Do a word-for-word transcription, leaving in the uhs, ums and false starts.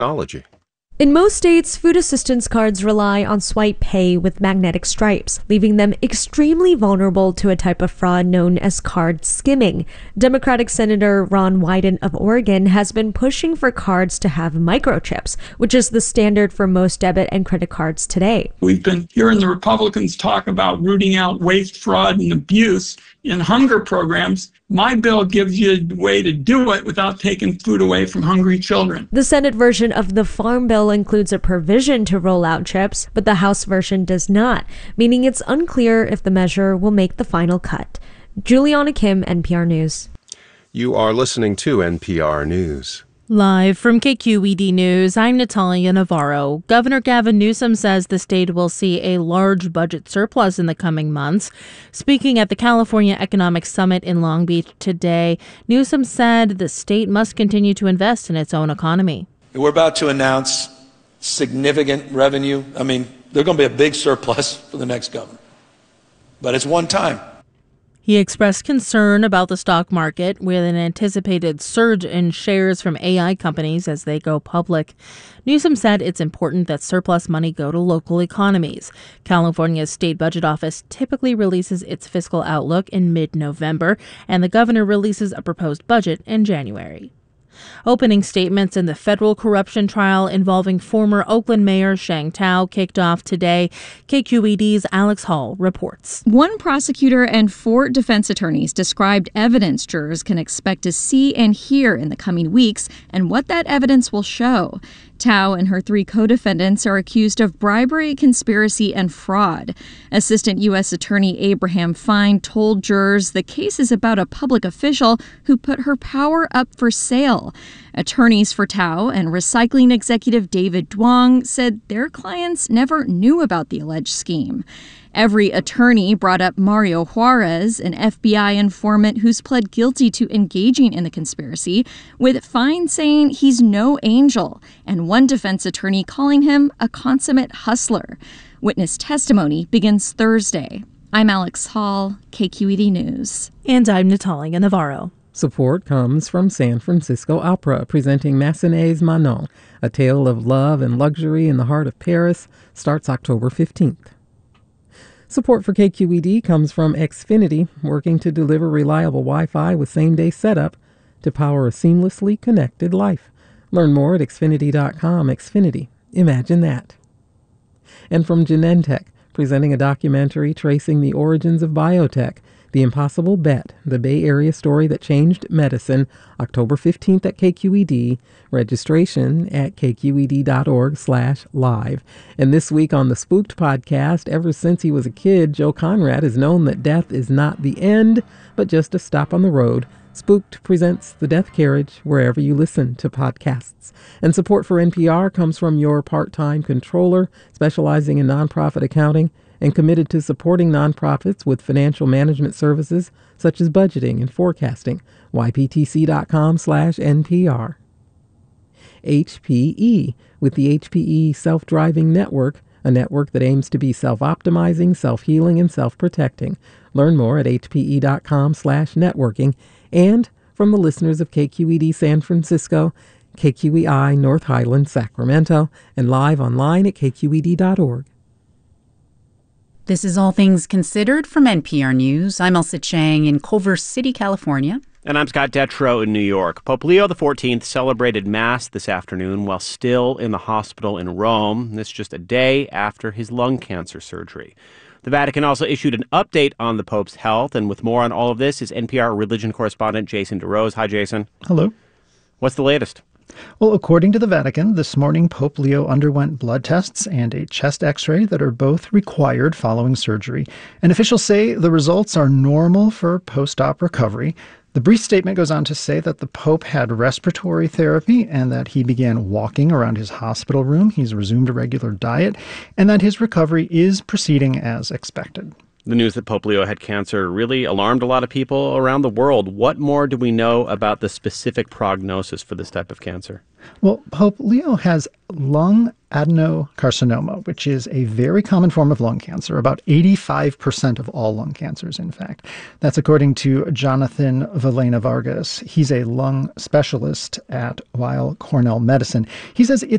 technology. In most states, food assistance cards rely on swipe pay with magnetic stripes, leaving them extremely vulnerable to a type of fraud known as card skimming. Democratic Senator Ron Wyden of Oregon has been pushing for cards to have microchips, which is the standard for most debit and credit cards today. We've been hearing the Republicans talk about rooting out waste, fraud, and abuse in hunger programs. My bill gives you a way to do it without taking food away from hungry children. The Senate version of the Farm Bill includes a provision to roll out chips, but the House version does not, meaning it's unclear if the measure will make the final cut. Juliana Kim, N P R News. You are listening to N P R News. Live from K Q E D News, I'm Natalia Navarro. Governor Gavin Newsom says the state will see a large budget surplus in the coming months. Speaking at the California Economic Summit in Long Beach today, Newsom said the state must continue to invest in its own economy. We're about to announce significant revenue. I mean, there's going to be a big surplus for the next governor, but it's one time. He expressed concern about the stock market with an anticipated surge in shares from A I companies as they go public. Newsom said it's important that surplus money go to local economies. California's state budget office typically releases its fiscal outlook in mid-November, and the governor releases a proposed budget in January. Opening statements in the federal corruption trial involving former Oakland Mayor Sheng Tao kicked off today. K Q E D's Alex Hall reports. One prosecutor and four defense attorneys described evidence jurors can expect to see and hear in the coming weeks and what that evidence will show. Tao and her three co-defendants are accused of bribery, conspiracy, and fraud. Assistant U S Attorney Abraham Fine told jurors the case is about a public official who put her power up for sale. Attorneys for Tao and recycling executive David Duong said their clients never knew about the alleged scheme. Every attorney brought up Mario Juarez, an F B I informant who's pled guilty to engaging in the conspiracy, with Fine saying he's no angel, and one defense attorney calling him a consummate hustler. Witness testimony begins Thursday. I'm Alex Hall, K Q E D News. And I'm Natalia Navarro. Support comes from San Francisco Opera, presenting Massenet's Manon, a tale of love and luxury in the heart of Paris, starts October fifteenth. Support for K Q E D comes from Xfinity, working to deliver reliable Wi-Fi with same-day setup to power a seamlessly connected life. Learn more at Xfinity dot com. Xfinity. Imagine that. And from Genentech, presenting a documentary tracing the origins of biotech, The Impossible Bet, the Bay Area story that changed medicine, October fifteenth at K Q E D. Registration at k q e d dot org slash live. And this week on the Spooked podcast, ever since he was a kid, Joe Conrad has known that death is not the end, but just a stop on the road. Spooked presents The Death Carriage wherever you listen to podcasts. And support for N P R comes from your part-time controller, specializing in nonprofit accounting, and committed to supporting nonprofits with financial management services such as budgeting and forecasting. y p t c dot com slash N P R. H P E, with the H P E Self-Driving Network, a network that aims to be self-optimizing, self-healing, and self-protecting. Learn more at h p e dot com slash networking. And from the listeners of K Q E D San Francisco, K Q E I North Highland, Sacramento, and live online at k q e d dot org. This is All Things Considered from N P R News. I'm Elsa Chang in Culver City, California. And I'm Scott Detrow in New York. Pope Leo the fourteenth celebrated Mass this afternoon while still in the hospital in Rome. This just a day after his lung cancer surgery. The Vatican also issued an update on the Pope's health, and with more on all of this is N P R religion correspondent Jason DeRose. Hi, Jason. Hello. What's the latest? Well, according to the Vatican, this morning Pope Leo underwent blood tests and a chest x-ray that are both required following surgery. And officials say the results are normal for post-op recovery. The brief statement goes on to say that the Pope had respiratory therapy and that he began walking around his hospital room. He's resumed a regular diet, and that his recovery is proceeding as expected. The news that Pope Leo had cancer really alarmed a lot of people around the world. What more do we know about the specific prognosis for this type of cancer? Well, Pope Leo has lung adenocarcinoma, which is a very common form of lung cancer, about eighty-five percent of all lung cancers, in fact. That's according to Jonathan Valena Vargas. He's a lung specialist at Weill Cornell Medicine. He says it's